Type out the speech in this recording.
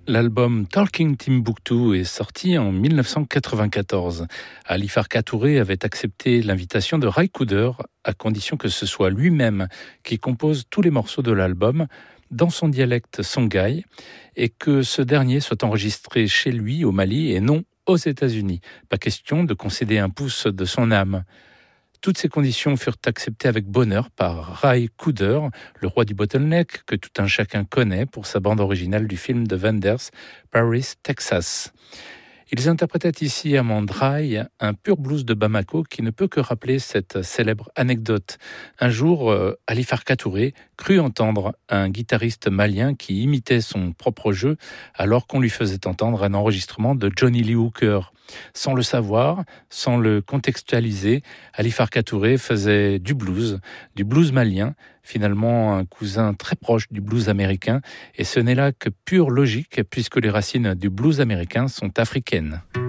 L'album Talking Timbuktu est sorti en 1994. Ali Farka Touré avait accepté l'invitation de Ry Cooder à condition que ce soit lui-même qui compose tous les morceaux de l'album dans son dialecte songhai et que ce dernier soit enregistré chez lui au Mali et non aux États-Unis. Pas question de concéder un pouce de son âme. Toutes ces conditions furent acceptées avec bonheur par Ry Cooder, le roi du bottleneck que tout un chacun connaît pour sa bande originale du film de Wenders, Paris, Texas. Ils interprétaient ici à Mandrai un pur blues de Bamako qui ne peut que rappeler cette célèbre anecdote. Un jour, Ali Farka Touré crut entendre un guitariste malien qui imitait son propre jeu alors qu'on lui faisait entendre un enregistrement de Johnny Lee Hooker. Sans le savoir, sans le contextualiser, Ali Farka Touré faisait du blues malien, finalement un cousin très proche du blues américain, et ce n'est là que pure logique puisque les racines du blues américain sont africaines.